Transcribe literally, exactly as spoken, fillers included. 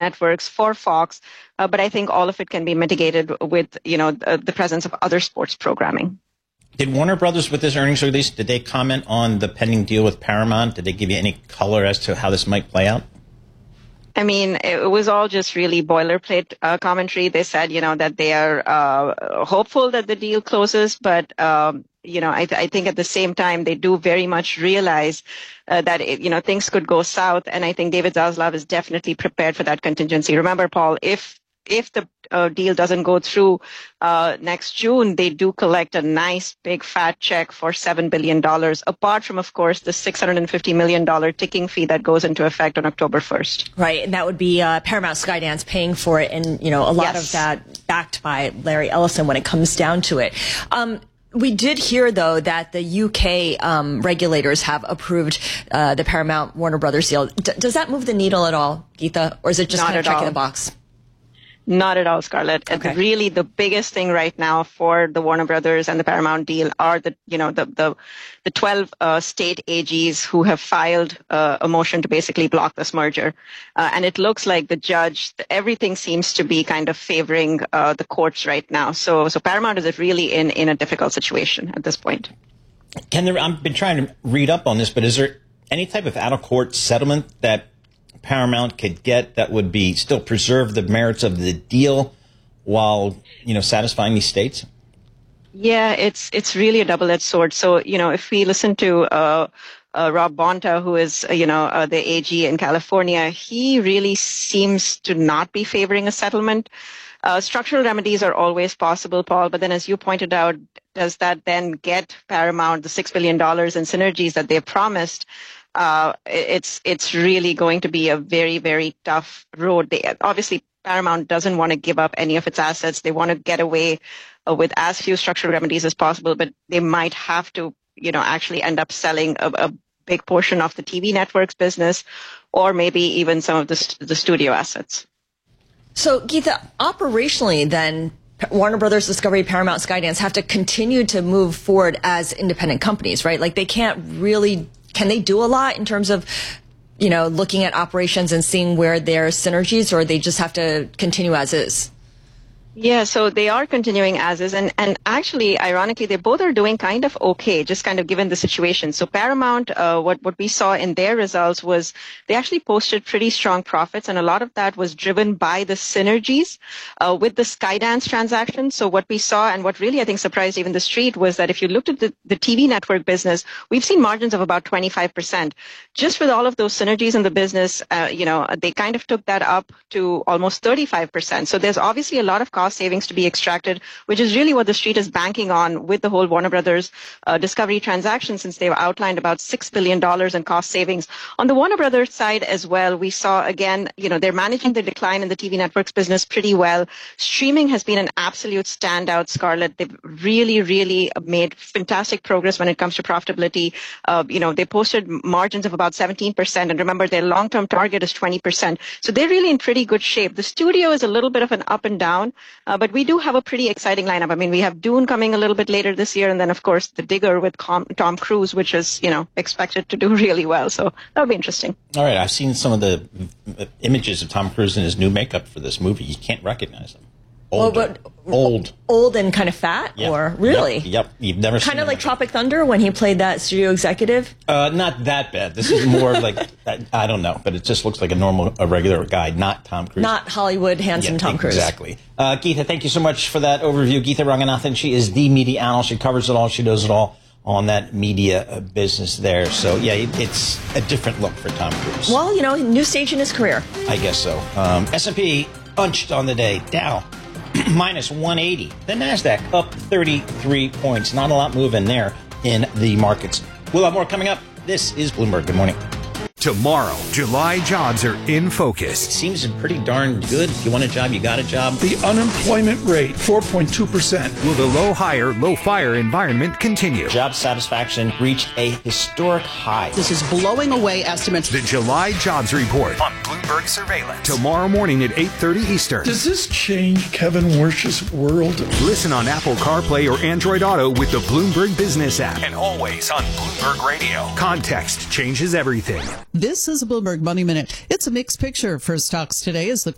networks for Fox. Uh, but I think all of it can be mitigated with, you know, the, the presence of other sports programming. Did Warner Brothers, with this earnings release, did they comment on the pending deal with Paramount? Did they give you any color as to how this might play out? I mean, it was all just really boilerplate uh, commentary. They said, you know, that they are uh, hopeful that the deal closes, but, um, you know, I, th- I think at the same time, they do very much realize uh, that, it, you know, things could go south. And I think David Zaslav is definitely prepared for that contingency. Remember, Paul, if if the uh, deal doesn't go through uh, next June, they do collect a nice big fat check for seven billion dollars, apart from, of course, the six hundred fifty million dollars ticking fee that goes into effect on October first. Right. And that would be uh, Paramount Skydance paying for it. And, you know, a lot yes. of that backed by Larry Ellison when it comes down to it. Um, We did hear, though, that the U K um, regulators have approved uh, the Paramount Warner Brothers deal. D- does that move the needle at all, Geetha, or is it just Not kind of at checking all. the box? Not at all, Scarlett. Okay. Really, the biggest thing right now for the Warner Brothers and the Paramount deal are the, you know, the the, the twelve uh, state A Gs who have filed uh, a motion to basically block this merger, uh, and it looks like the judge, everything seems to be kind of favoring uh, the courts right now. So, so Paramount is really in in a difficult situation at this point. Can there? I've been trying to read up on this, but is there any type of out of court settlement that Paramount could get that would be still preserve the merits of the deal while, you know, satisfying these states? Yeah, it's it's really a double-edged sword. So, you know, if we listen to uh, uh, Rob Bonta, who is, uh, you know, uh, the A G in California, he really seems to not be favoring a settlement. Uh, structural remedies are always possible, Paul, but then as you pointed out, does that then get Paramount the six billion dollars in synergies that they promised? Uh, it's it's really going to be a very, very tough road. They, obviously, Paramount doesn't want to give up any of its assets. They want to get away uh, with as few structural remedies as possible, but they might have to, you know, actually end up selling a, a big portion of the T V networks business, or maybe even some of the, the studio assets. So, Geetha, operationally, then, Warner Brothers, Discovery, Paramount, Skydance have to continue to move forward as independent companies, right? Like, they can't really... Can they do a lot in terms of, you know, looking at operations and seeing where there are synergies, or they just have to continue as is? Yeah, so they are continuing as is. And, and actually, ironically, they both are doing kind of okay, just kind of given the situation. So Paramount, uh, what, what we saw in their results was they actually posted pretty strong profits. And a lot of that was driven by the synergies uh, with the Skydance transaction. So what we saw, and what really I think surprised even the street, was that if you looked at the, the T V network business, we've seen margins of about twenty-five percent. Just with all of those synergies in the business, uh, you know, they kind of took that up to almost thirty-five percent. So there's obviously a lot of cost savings to be extracted, which is really what the street is banking on with the whole Warner Brothers uh, Discovery transaction, since they've outlined about six billion dollars in cost savings. On the Warner Brothers side as well, we saw, again, you know, they're managing the decline in the T V networks business pretty well. Streaming has been an absolute standout, Scarlett. They've really, really made fantastic progress when it comes to profitability. Uh, you know, they posted margins of about seventeen percent. And remember, their long-term target is twenty percent. So they're really in pretty good shape. The studio is a little bit of an up and down, uh, but we do have a pretty exciting lineup. I mean, we have Dune coming a little bit later this year, and then, of course, The Digger with Com- Tom Cruise, which is, you know, expected to do really well. So that'll be interesting. All right. I've seen some of the images of Tom Cruise in his new makeup for this movie. You can't recognize him. Old. Well, but, old. Old and kind of fat? Yep. Or really? Yep. yep. You've never seen Kind of like him. Tropic Thunder when he played that studio executive? Uh, not that bad. This is more like, I, I don't know, but it just looks like a normal, a regular guy, not Tom Cruise. Not Hollywood handsome yeah, Tom Cruise. Exactly. Uh, Geetha, thank you so much for that overview. Geetha Ranganathan, she is the media analyst. She covers it all. She does it all on that media uh, business there. So, yeah, it, it's a different look for Tom Cruise. Well, you know, new stage in his career. I guess so. Um, S and P punched on the day. Dow minus one eighty. The NASDAQ up thirty-three points. Not a lot moving there in the markets. We'll have more coming up. This is Bloomberg. Good morning. Tomorrow, July jobs are in focus. Seems pretty darn good. If you want a job, you got a job. The unemployment rate, four point two percent. Will the low hire, low fire environment continue? Job satisfaction reached a historic high. This is blowing away estimates. The July jobs report on Bloomberg Surveillance. Tomorrow morning at eight thirty Eastern. Does this change Kevin Wersh's world? Listen on Apple CarPlay or Android Auto with the Bloomberg Business app. And always on Bloomberg Radio. Context changes everything. This is a Bloomberg Money Minute. It's a mixed picture for stocks today as the